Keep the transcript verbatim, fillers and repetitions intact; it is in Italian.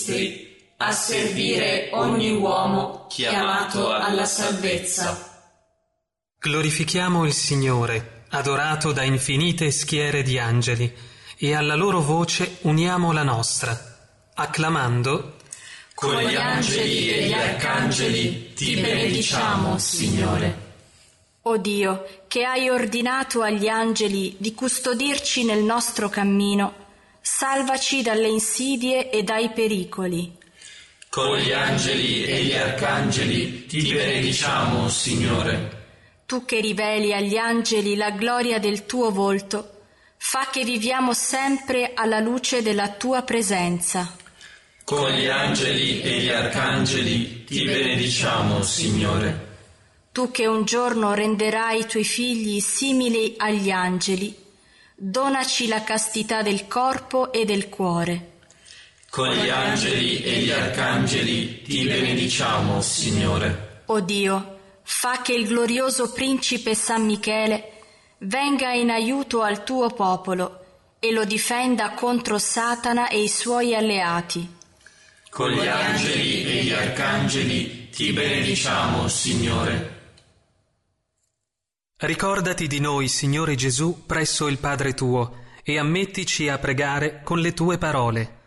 a servire ogni uomo chiamato alla salvezza. Glorifichiamo il Signore, adorato da infinite schiere di angeli, e alla loro voce uniamo la nostra, acclamando: con gli angeli e gli arcangeli ti benediciamo, Signore. O Dio, che hai ordinato agli angeli di custodirci nel nostro cammino, salvaci dalle insidie e dai pericoli. Con gli angeli e gli arcangeli ti benediciamo, Signore. Tu che riveli agli angeli la gloria del tuo volto, fa che viviamo sempre alla luce della tua presenza. Con gli angeli e gli arcangeli ti benediciamo, Signore. Tu che un giorno renderai i tuoi figli simili agli angeli, donaci la castità del corpo e del cuore. Con gli angeli e gli arcangeli ti benediciamo, Signore. O Dio, fa che il glorioso principe San Michele venga in aiuto al tuo popolo e lo difenda contro Satana e i suoi alleati. Con gli angeli e gli arcangeli ti benediciamo, Signore. Ricordati di noi, Signore Gesù, presso il Padre tuo, e ammettici a pregare con le tue parole.